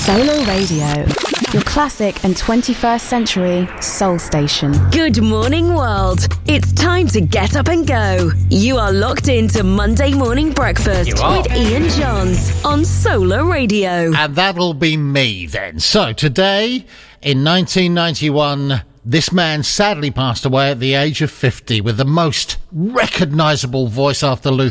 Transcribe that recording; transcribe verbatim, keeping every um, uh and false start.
Solar Radio, your classic and twenty-first century soul station. Good morning, world. It's time to get up and go. You are locked into Monday Morning Breakfast with Ian Johns on Solar Radio. And that'll be me then. So today, in nineteen ninety-one, this man sadly passed away at the age of fifty with the most recognisable voice after Luther